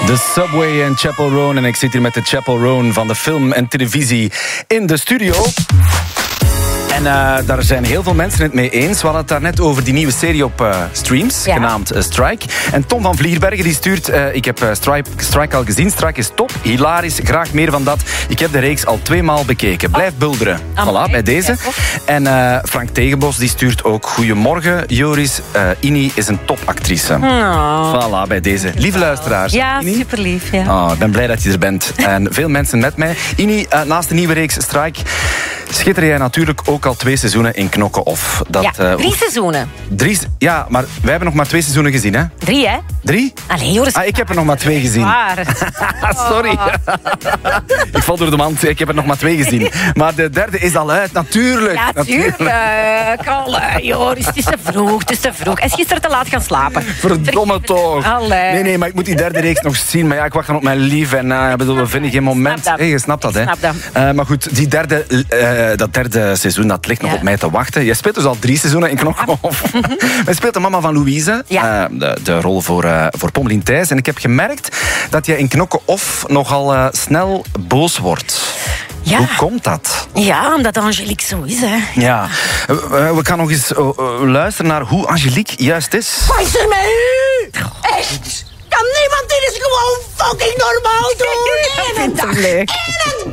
De Subway in Chapel Roan. En ik zit hier met de Chapel Roan van de film en televisie in de studio. En daar zijn heel veel mensen het mee eens. We hadden het daarnet over die nieuwe serie op streams, genaamd Strike. En Tom van Vlierbergen die stuurt... ik heb Strike al gezien. Strike is top, hilarisch, graag meer van dat. Ik heb de reeks al 2 maal bekeken. Blijf bulderen. Voilà, bij deze. En Frank Tegenbos die stuurt ook... Goedemorgen, Joris. Ini is een topactrice. Voilà, bij deze. Lieve luisteraars. Ja, Ini? super lief. Ja. Oh, ik ben blij dat je er bent. En veel mensen met mij. Ini, naast de nieuwe reeks Strike... schitter jij natuurlijk ook al 2 seizoenen in Knokke Off. Dat, 3 seizoenen. 3, ja, maar wij hebben nog maar 2 seizoenen gezien, hè? 3, hè? 3? Allee, Joris. Ik heb er nog maar 2 gezien. Waar? Sorry. Ik val door de mand. Ik heb er nog maar 2 gezien. Maar de derde is al uit, natuurlijk. Ja, natuurlijk. Allee, Joris, het is te vroeg, het is te vroeg. Hij is gisteren te laat gaan slapen. Verdomme toch. Allee. Nee, maar ik moet die derde reeks nog zien. Maar ja, ik wacht dan op mijn lief. En we vinden geen moment. Snap dat. Je snapt dat, hè? Snap dat. Maar goed, dat derde seizoen, dat ligt nog op mij te wachten. Jij speelt dus al 3 seizoenen in Knokke Off. Wij speelt de mama van Louise. Ja. De rol voor Pommelien Thijs. En ik heb gemerkt dat je in Knokke Off nogal snel boos wordt. Ja. Hoe komt dat? Ja, omdat Angelique zo is, hè. Ja. We gaan nog eens luisteren naar hoe Angelique juist is. Wat is er met u? Echt? Kan niemand dit eens gewoon fucking normaal doen? Ik vind het leuk. Eén